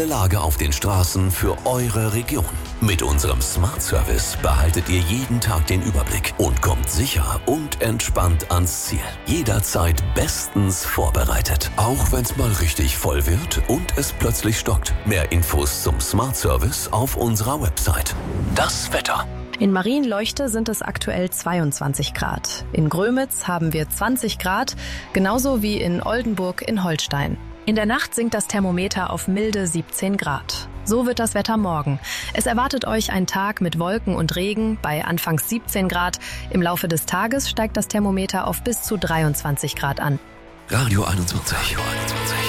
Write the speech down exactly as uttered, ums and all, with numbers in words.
Lage auf den Straßen für eure Region. Mit unserem Smart Service behaltet ihr jeden Tag den Überblick und kommt sicher und entspannt ans Ziel. Jederzeit bestens vorbereitet. Auch wenn es mal richtig voll wird und es plötzlich stockt. Mehr Infos zum Smart Service auf unserer Website. Das Wetter. In Marienleuchte sind es aktuell zweiundzwanzig Grad. In Grömitz haben wir zwanzig Grad, genauso wie in Oldenburg in Holstein. In der Nacht sinkt das Thermometer auf milde siebzehn Grad. So wird das Wetter morgen. Es erwartet euch ein Tag mit Wolken und Regen bei anfangs siebzehn Grad. Im Laufe des Tages steigt das Thermometer auf bis zu dreiundzwanzig Grad an. Radio einundzwanzig. Radio einundzwanzig.